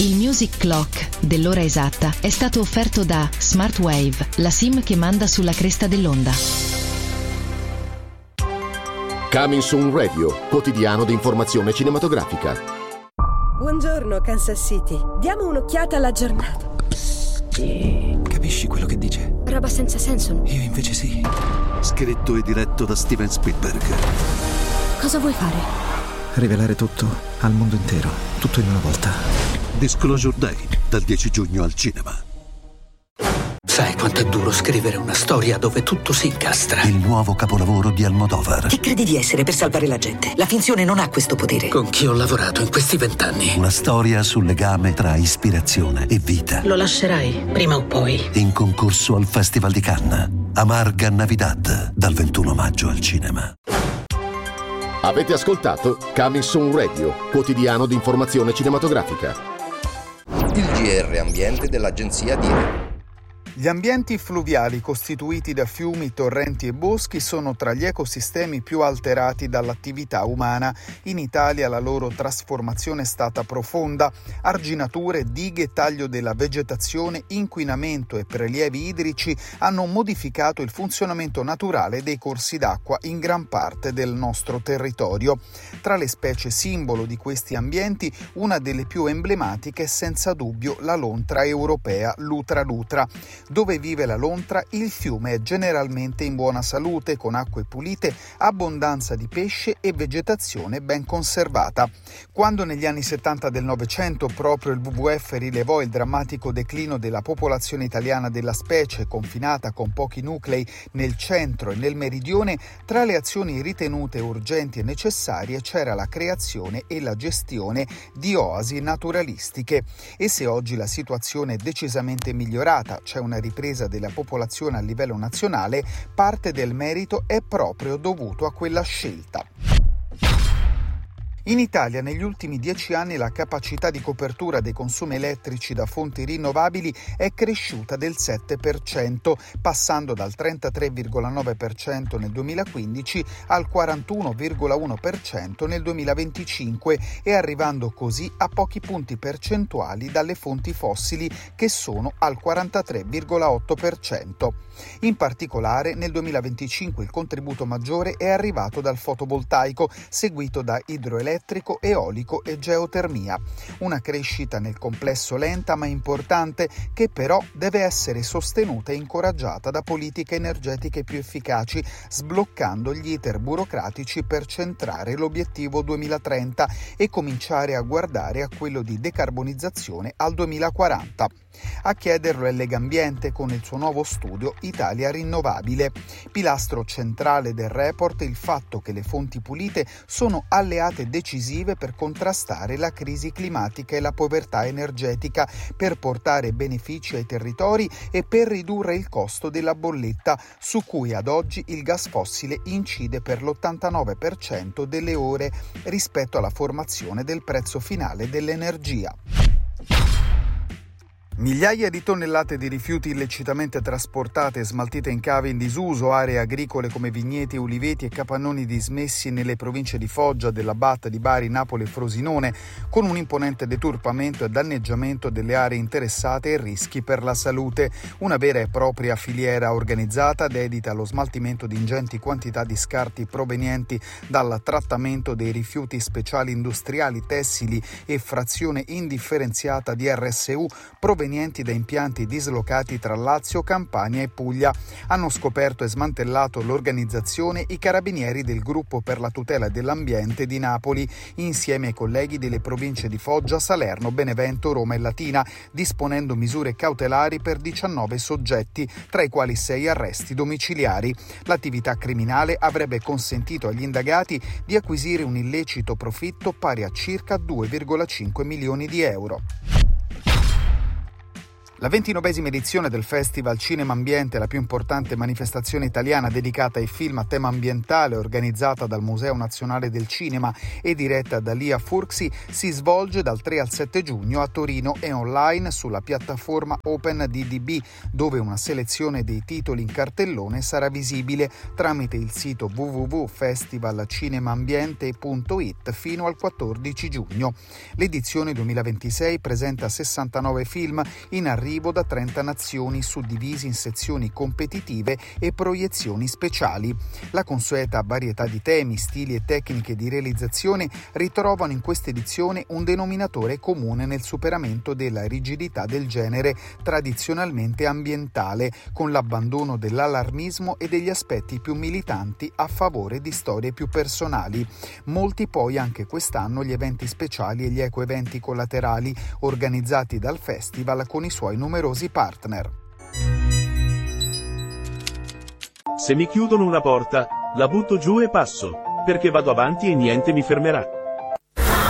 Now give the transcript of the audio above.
Il Music Clock dell'ora esatta è stato offerto da Smartwave, la SIM che manda sulla cresta dell'onda. Coming Soon Radio, quotidiano di informazione cinematografica. Buongiorno Kansas City, diamo un'occhiata alla giornata. Capisci quello che dice? Roba senza senso. Io invece sì. Scritto e diretto da Steven Spielberg. Cosa vuoi fare? Rivelare tutto al mondo intero, tutto in una volta. Disclosure Day, dal 10 giugno al cinema. Sai quanto è duro scrivere una storia dove tutto si incastra? Il nuovo capolavoro di Almodovar. Chi credi di essere per salvare la gente? La finzione non ha questo potere. Con chi ho lavorato in questi 20 anni? Una storia sul legame tra ispirazione e vita. Lo lascerai, prima o poi. In concorso al Festival di Cannes. Amarga Navidad, dal 21 maggio al cinema. Avete ascoltato Coming Soon Radio, quotidiano di informazione cinematografica. Il GR Ambiente dell'agenzia DIRE. Gli ambienti fluviali costituiti da fiumi, torrenti e boschi sono tra gli ecosistemi più alterati dall'attività umana. In Italia la loro trasformazione è stata profonda. Arginature, dighe, taglio della vegetazione, inquinamento e prelievi idrici hanno modificato il funzionamento naturale dei corsi d'acqua in gran parte del nostro territorio. Tra le specie simbolo di questi ambienti, una delle più emblematiche è senza dubbio la lontra europea, Lutra lutra. Dove vive la lontra, il fiume è generalmente in buona salute, con acque pulite, abbondanza di pesce e vegetazione ben conservata. Quando negli anni 70 del Novecento proprio il WWF rilevò il drammatico declino della popolazione italiana della specie, confinata con pochi nuclei nel centro e nel meridione, tra le azioni ritenute urgenti e necessarie c'era la creazione e la gestione di oasi naturalistiche. E se oggi la situazione è decisamente migliorata, c'è una ripresa della popolazione a livello nazionale, parte del merito è proprio dovuto a quella scelta. In Italia negli ultimi 10 anni la capacità di copertura dei consumi elettrici da fonti rinnovabili è cresciuta del 7%, passando dal 33,9% nel 2015 al 41,1% nel 2025 e arrivando così a pochi punti percentuali dalle fonti fossili che sono al 43,8%. In particolare nel 2025 il contributo maggiore è arrivato dal fotovoltaico, seguito da idroelettrico, eolico e geotermia. Una crescita nel complesso lenta ma importante, che però deve essere sostenuta e incoraggiata da politiche energetiche più efficaci, sbloccando gli iter burocratici per centrare l'obiettivo 2030 e cominciare a guardare a quello di decarbonizzazione al 2040. A chiederlo è Legambiente con il suo nuovo studio Italia Rinnovabile. Pilastro centrale del report il fatto che le fonti pulite sono alleate decisive per contrastare la crisi climatica e la povertà energetica, per portare benefici ai territori e per ridurre il costo della bolletta, su cui ad oggi il gas fossile incide per l'89% delle ore rispetto alla formazione del prezzo finale dell'energia. Migliaia di tonnellate di rifiuti illecitamente trasportate e smaltite in cave in disuso, aree agricole come vigneti, uliveti e capannoni dismessi nelle province di Foggia, della Batta, di Bari, Napoli e Frosinone, con un imponente deturpamento e danneggiamento delle aree interessate e rischi per la salute. Una vera e propria filiera organizzata dedita allo smaltimento di ingenti quantità di scarti provenienti dal trattamento dei rifiuti speciali industriali, tessili e frazione indifferenziata di RSU provenienti da impianti dislocati tra Lazio, Campania e Puglia. Hanno scoperto e smantellato l'organizzazione i carabinieri del Gruppo per la tutela dell'ambiente di Napoli, insieme ai colleghi delle province di Foggia, Salerno, Benevento, Roma e Latina, disponendo misure cautelari per 19 soggetti, tra i quali 6 arresti domiciliari. L'attività criminale avrebbe consentito agli indagati di acquisire un illecito profitto pari a circa 2,5 milioni di euro. La 29esima edizione del Festival Cinema Ambiente, la più importante manifestazione italiana dedicata ai film a tema ambientale, organizzata dal Museo Nazionale del Cinema e diretta da Lia Furxi, si svolge dal 3 al 7 giugno a Torino e online sulla piattaforma OpenDDB, dove una selezione dei titoli in cartellone sarà visibile tramite il sito www.festivalcinemaambiente.it fino al 14 giugno. L'edizione 2026 presenta 69 film in arrivo da 30 nazioni, suddivisi in sezioni competitive e proiezioni speciali. La consueta varietà di temi, stili e tecniche di realizzazione ritrovano in questa edizione un denominatore comune nel superamento della rigidità del genere tradizionalmente ambientale, con l'abbandono dell'allarmismo e degli aspetti più militanti a favore di storie più personali. Molti poi anche quest'anno gli eventi speciali e gli ecoeventi collaterali organizzati dal festival con i suoi numerosi partner. Se mi chiudono una porta, la butto giù e passo, perché vado avanti e niente mi fermerà.